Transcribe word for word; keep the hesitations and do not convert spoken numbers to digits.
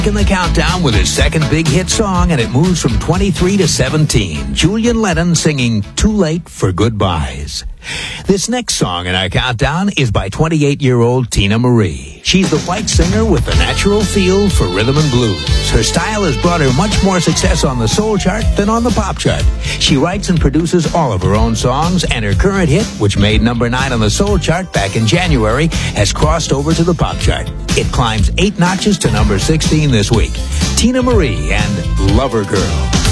In the countdown with his second big hit song, and it moves from twenty-three to seventeen. Julian Lennon singing Too Late for Goodbyes. This next song in our countdown is by twenty-eight-year-old Tina Marie. She's the white singer with a natural feel for rhythm and blues. Her style has brought her much more success on the soul chart than on the pop chart. She writes and produces all of her own songs, and her current hit, which made number nine on the soul chart back in January, has crossed over to the pop chart. It climbs eight notches to number sixteen this week. Tina Marie and Lover Girl.